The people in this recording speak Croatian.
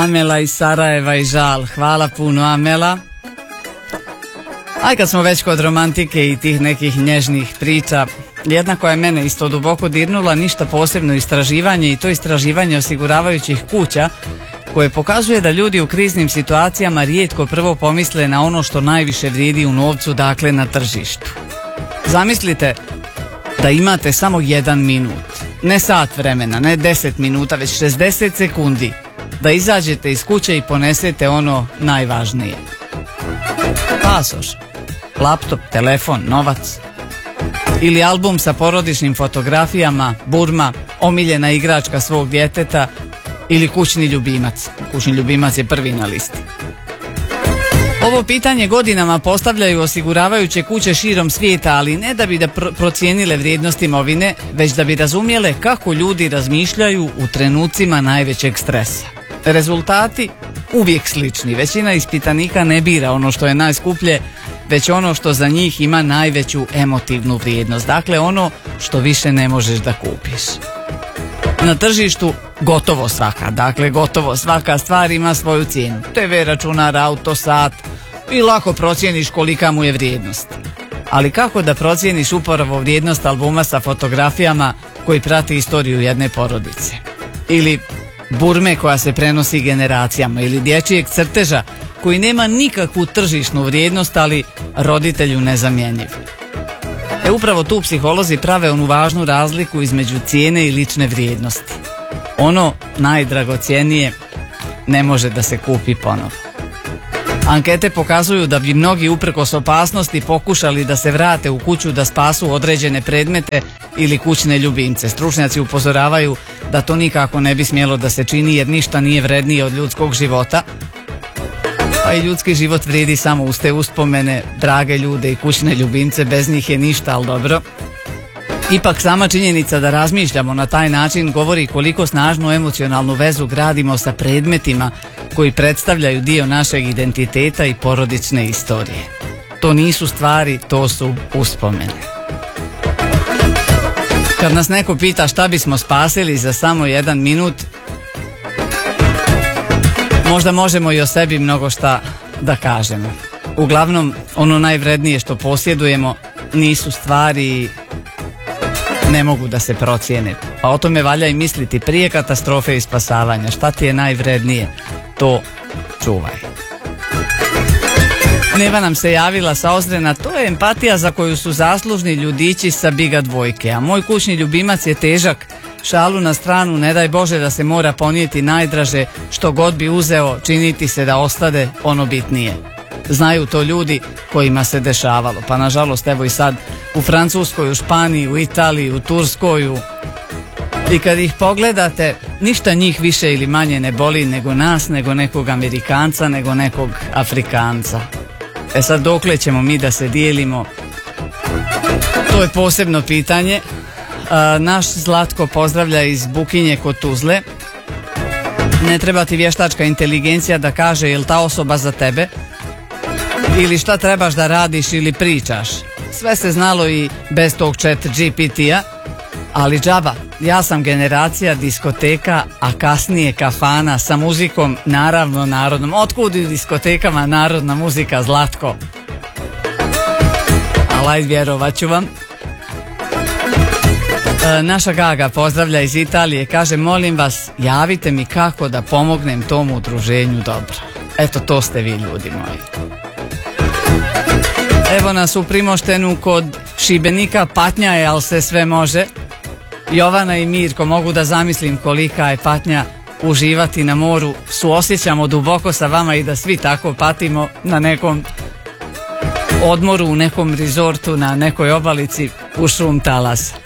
Amela iz Sarajeva i Žal. Hvala puno, Amela. Aj kad smo već kod romantike i tih nekih nježnih priča, jedna koja je mene isto duboko dirnula, ništa posebno istraživanje, i to istraživanje osiguravajućih kuća koje pokazuje da ljudi u kriznim situacijama rijetko prvo pomisle na ono što najviše vrijedi u novcu, dakle na tržištu. Zamislite da imate samo 1 minut, ne sat vremena, ne 10 minuta, već 60 sekundi da izađete iz kuće i ponesete ono najvažnije. Pasoš, laptop, telefon, novac ili album sa porodičnim fotografijama, burma, omiljena igračka svog djeteta ili kućni ljubimac. Kućni ljubimac je prvi na listi. Ovo pitanje godinama postavljaju osiguravajuće kuće širom svijeta, ali ne da bi procijenile vrijednost imovine, već da bi razumjele kako ljudi razmišljaju u trenucima najvećeg stresa. Rezultati uvijek slični. Većina ispitanika ne bira ono što je najskuplje, već ono što za njih ima najveću emotivnu vrijednost. Dakle, ono što više ne možeš da kupiš. Na tržištu gotovo svaka stvar ima svoju cijenu. TV, računar, auto, sat i lako procijeniš kolika mu je vrijednost. Ali kako da procijeniš upravo vrijednost albuma sa fotografijama koji prati istoriju jedne porodice? Ili burme koja se prenosi generacijama, ili dječjeg crteža koji nema nikakvu tržišnu vrijednost, ali roditelju nezamjenjiv. Upravo tu psiholozi prave onu važnu razliku između cijene i lične vrijednosti. Ono najdragocjenije ne može da se kupi ponovo. Ankete pokazuju da bi mnogi uprkos opasnosti pokušali da se vrate u kuću da spasu određene predmete ili kućne ljubimce. Stručnjaci upozoravaju da to nikako ne bi smjelo da se čini, jer ništa nije vrednije od ljudskog života. Pa i ljudski život vrijedi samo uz te uspomene, drage ljude i kućne ljubimce, bez njih je ništa, ali dobro. Ipak sama činjenica da razmišljamo na taj način govori koliko snažnu emocionalnu vezu gradimo sa predmetima koji predstavljaju dio našeg identiteta i porodične istorije. To nisu stvari, to su uspomene. Kad nas neko pita šta bismo spasili za samo 1 minut, možda možemo i o sebi mnogo šta da kažemo. Uglavnom, ono najvrednije što posjedujemo nisu stvari, ne mogu da se procijene. Pa o tome valja i misliti prije katastrofe i spasavanja. Šta ti je najvrednije, to čuvaj. Neva nam se javila sa Ozrena, to je empatija za koju su zaslužni ljudići sa Biga dvojke, a moj kućni ljubimac je težak. Šalu na stranu, ne daj Bože da se mora ponijeti najdraže, što god bi uzeo, činiti se da ostade ono bitnije. Znaju to ljudi kojima se dešavalo, pa nažalost evo i sad u Francuskoj, u Španiji, u Italiji, u Turskoj, i kad ih pogledate, ništa njih više ili manje ne boli nego nas, nego nekog Amerikanca, nego nekog Afrikanca. Sad dokle ćemo mi da se dijelimo, to je posebno pitanje. Naš Zlatko pozdravlja iz Bukinje kod Tuzle. Ne treba ti vještačka inteligencija da kaže je li ta osoba za tebe ili šta trebaš da radiš ili pričaš. Sve se znalo i bez tog chat GPT-a, ali džaba, ja sam generacija diskoteka, a kasnije kafana sa muzikom, naravno narodnom. Otkud u diskotekama narodna muzika, Zlatko? Ali vjerovat ću vam. Naša Gaga pozdravlja iz Italije, kaže molim vas javite mi kako da pomognem tom udruženju dobro. Eto, to ste vi ljudi moji. Evo nas u Primoštenu kod Šibenika, patnja je, ali se sve može. Jovana i Mirko, mogu da zamislim kolika je patnja uživati na moru. Suosjećamo duboko sa vama i da svi tako patimo na nekom odmoru, u nekom rizortu, na nekoj obalici u šum talasa.